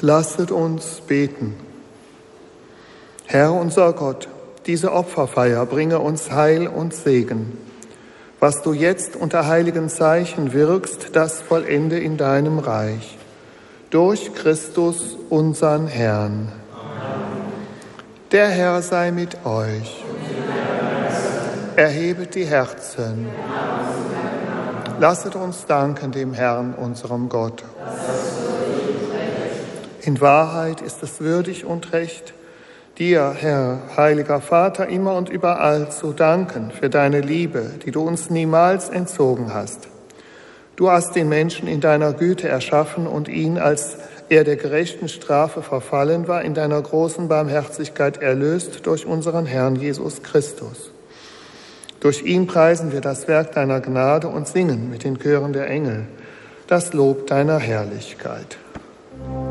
Lasset uns beten. Herr unser Gott, diese Opferfeier bringe uns Heil und Segen. Was du jetzt unter heiligen Zeichen wirkst, das vollende in deinem Reich. Durch Christus, unseren Herrn. Amen. Der Herr sei mit euch. Erhebet die Herzen. Lasset uns danken dem Herrn, unserem Gott. In Wahrheit ist es würdig und recht, dir, Herr, heiliger Vater, immer und überall zu danken für deine Liebe, die du uns niemals entzogen hast. Du hast den Menschen in deiner Güte erschaffen und ihn, als er der gerechten Strafe verfallen war, in deiner großen Barmherzigkeit erlöst durch unseren Herrn Jesus Christus. Durch ihn preisen wir das Werk deiner Gnade und singen mit den Chören der Engel das Lob deiner Herrlichkeit.